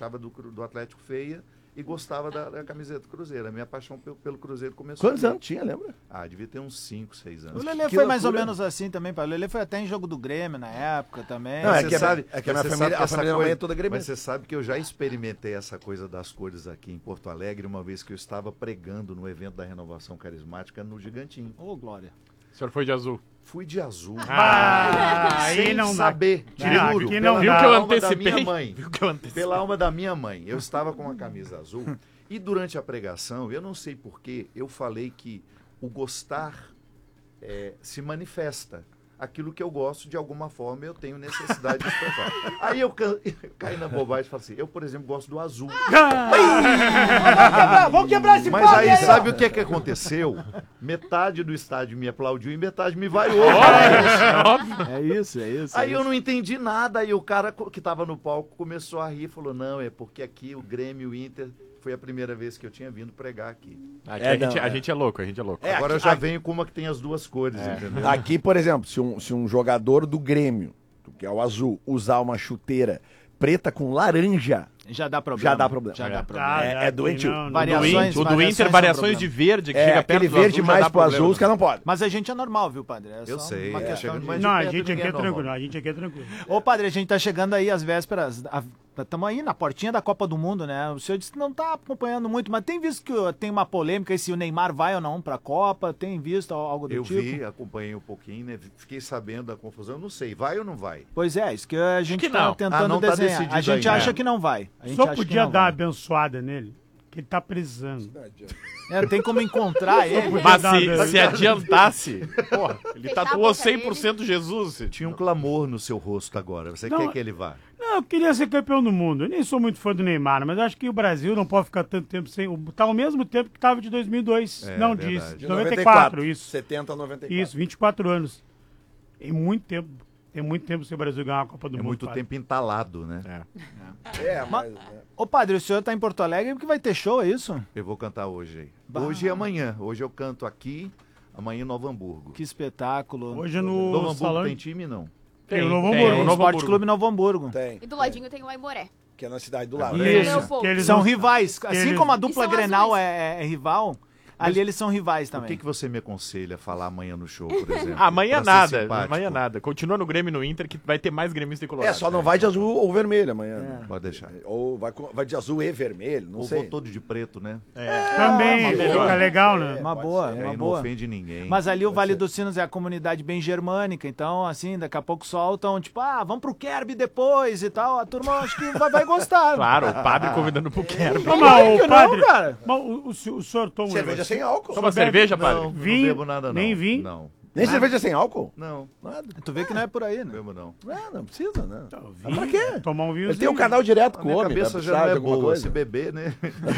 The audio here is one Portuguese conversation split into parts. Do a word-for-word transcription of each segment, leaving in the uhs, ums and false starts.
achava do, do Atlético feia e gostava da, da camiseta do Cruzeiro. A minha paixão pelo, pelo Cruzeiro começou... Quantos anos tinha, lembra? Ah, devia ter uns cinco, seis anos. O Lelê foi mais ou menos assim também, pai. O Lelê foi até em jogo do Grêmio na época também. Não, é Você que, sabe, é que a minha você família, sabe que a essa família da coisa- mãe é toda Mas gremista. você sabe que eu já experimentei essa coisa das cores aqui em Porto Alegre, uma vez que eu estava pregando no evento da Renovação Carismática no Gigantinho. Ô, Glória. O senhor foi de azul. Fui de azul. Ah, aí sem não dá. saber. Te Ah, juro, aqui pela não Viu dá. que eu alma da antecipei? minha mãe. Viu que eu antecipei? Pela alma da minha mãe. Eu estava com uma camisa azul e durante a pregação, eu não sei porquê, eu falei que o gostar é, se manifesta. Aquilo que eu gosto, de alguma forma, eu tenho necessidade de expressar. Aí eu, ca... eu caí na bobagem e falei assim, eu, por exemplo, gosto do azul. Vamos quebrar, vamos quebrar esse Mas pau aí, sabe o que é que aconteceu? Metade do estádio me aplaudiu e metade me vaiou. É isso, é isso. Aí eu não entendi nada, aí o cara co- que tava no palco começou a rir e falou, não, é porque aqui o Grêmio e o Inter foi a primeira vez que eu tinha vindo pregar aqui. Aqui É, a, gente, não, a é. gente é louco, a gente é louco. É, Agora aqui- eu já aqui- venho com uma que tem as duas cores, entendeu? Aqui, por exemplo, se um, se um jogador do Grêmio, que é o azul, usar uma chuteira preta com laranja, Já dá problema. Já dá problema. Já É. dá problema. Dá, É- dá, é aqui doentio. não, não. Variações, O do Inter, o do variações Inter são variações de problema. verde, que é chega aquele perto do verde azul, já mais dá pro azul, problema. os caras não podem. Mas a gente é normal, viu, padre? É Eu só sei, uma é, questão chega de... mais- Não, a perto gente aqui ninguém é é normal. tranquilo, a gente aqui é tranquilo. Ô, padre, a gente tá chegando aí às vésperas... Estamos aí na portinha da Copa do Mundo, né? O senhor disse que não tá acompanhando muito, mas tem visto que ó, tem uma polêmica aí se o Neymar vai ou não pra Copa? Tem visto algo do Eu tipo? vi, acompanhei um pouquinho, né? Fiquei sabendo da confusão, não sei, vai ou não vai? Pois é, isso que a gente que tá não. tentando Ah, não tá desenhar. decidido A gente ainda. acha que não vai. A gente Só acha que podia não dar uma vai. abençoada nele, que ele tá precisando. É, tem como encontrar ele. Mas Dá, se, dá. se adiantasse, porra, ele Deitar a tatuou boca cem por cento Jesus. Tinha um clamor no seu rosto agora. Você Não, quer que ele vá? Não, eu queria ser campeão do mundo. Eu nem sou muito fã do Neymar, mas acho que o Brasil não pode ficar tanto tempo sem... Tá ao mesmo tempo que tava de dois mil e dois. É, não, verdade. de De noventa e quatro, isso. setenta a noventa e quatro. Isso, vinte e quatro anos. Tem muito tempo. Tem muito tempo sem o Brasil ganhar a Copa do É Mundo. muito padre. tempo entalado, né? É. É, mas... Ô, padre, o senhor tá em Porto Alegre porque vai ter show, é isso? Eu vou cantar hoje aí. Bah. Hoje e amanhã. Hoje eu canto aqui, amanhã em Novo Hamburgo. Que espetáculo. Hoje no Novo Hamburgo salão... tem time, não? Tem o Novo tem, Hamburgo. o o Novo Esporte Hamburgo. Clube Novo Hamburgo. Tem. E do ladinho tem o Aimoré. Que é na cidade do lado. Isso. Leopoldo. Que eles São não- rivais. Assim eles- como a E dupla são Grenal azuis. é, é rival, ali eles são rivais Por também. que, que você me aconselha a falar amanhã no show, por exemplo? Amanhã Pra ser nada, simpático? amanhã nada. Continua no Grêmio e no Inter, que vai ter mais gremista e colorado. É, só não vai de azul ou vermelho amanhã. né? Pode deixar. Ou vai, com- vai de azul e vermelho, não Ou sei. vou todo de preto, né? Também, melhor. fica legal, né? Uma pode boa, ser. E uma aí não boa. ofende ninguém. Mas ali o Pode Vale ser. dos Sinos é a comunidade bem germânica, então, assim, daqui a pouco soltam, tipo, ah, vamos pro Kerb depois e tal. A turma acho que vai, vai gostar. Claro, o padre convidando pro Kerb. Ô, mas que o não, padre... cara? Mas o, o, senhor- o senhor toma um Cerveja negócio? sem álcool. Toma bebe- cerveja, não, padre? não Vinho, bebo nada, não. nem vinho? Não, Nem cerveja sem álcool? não, Nada. Tu vê que não é por aí, né? não bebo não. Não, não precisa, né? Vinho, pra quê? Tomar um vinho. Ele tem um canal direto A com o minha homem. cabeça vai já precisar não de é alguma boa. coisa. Se beber, né?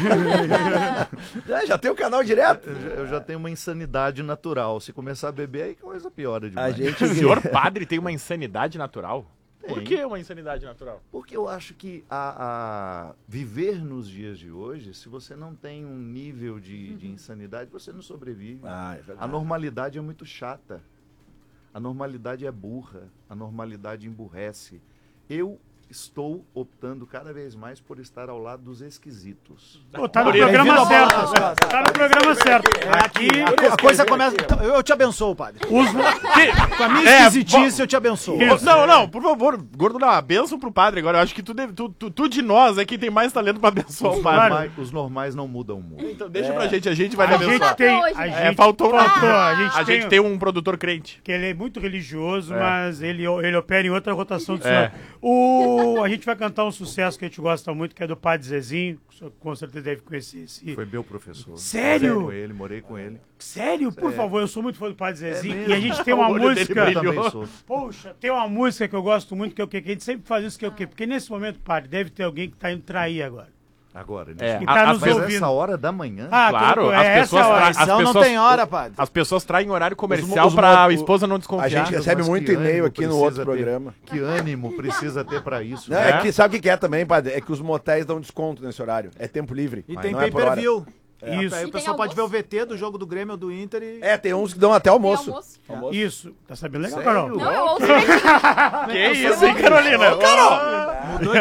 Já, já tem o canal direto. Eu já, eu já tenho uma insanidade natural. Se começar a beber, aí coisa piora A demais. gente... O senhor padre tem uma insanidade natural? Por Tem. que uma insanidade natural? Porque eu acho que a, a viver nos dias de hoje, se você não tem um nível de, de insanidade, você não sobrevive. Ah, é A verdade. normalidade é muito chata. A normalidade é burra. A normalidade emburrece. Eu estou optando cada vez mais por estar ao lado dos esquisitos. Pô, tá no Por isso. programa Bem-vindo ao certo. Bola nas Costas. Tá no programa certo. Aqui, a, a coisa começa. Então, eu te abençoo, padre. Os... Com a minha É, esquisitice, eu te abençoo. Isso. Não, não, por favor, Gordo, dá uma benção pro padre agora. Eu acho que tu, deve, tu, tu, tu de nós é quem tem mais talento pra abençoar o padre. Claro. Normais- os normais não mudam o mundo. Então deixa pra gente, a gente vai A lhe gente abençoar. tem... Hoje, A né? gente É, faltou, faltou. A gente, a tem, gente tem um produtor crente. que ele é muito religioso, É. mas ele, ele opera em outra rotação do É. senhor. O, a gente vai cantar um sucesso que a gente gosta muito, que é do Padre Zezinho. O senhor com certeza deve conhecer esse. Foi meu professor. Sério? Morei com ele, morei com ele. Sério? Por favor, eu sou muito fã do Padre Zezinho. mesmo? E a gente tem uma O olho dele música. Eu brilhou. também sou. Poxa, tem uma música que eu gosto muito, que é o quê? Que a gente sempre faz isso, que é o quê? Porque nesse momento, Padre, deve ter alguém que tá indo trair agora. Agora, nesse É, Que momento. tá a- nos as- Mas ouvindo. essa hora da manhã? Ah, Claro, tô- as é essa pessoas a hora. tra- as Traição não pessoas- tem hora, padre. As pessoas traem horário comercial Os- os- pra o- esposa não A desconfiar. gente recebe Mas muito que e-mail ânimo aqui no precisa outro ter- programa. Que ânimo precisa ter pra isso? Não, né? é que sabe o que que é também, padre? É que os motéis dão desconto nesse horário. É tempo livre. E Mas tem não é por hora. pay-per-view. Isso. Aí E o tem pessoal pode ver o almoço. V T do jogo do Grêmio ou do Inter e. É, tem uns que dão até almoço. almoço. Almoço. Isso. Tá sabendo legal, Sério? Carol? Não, eu ouço bem. Que isso, hein, Carolina? Ô, Carol! Mudou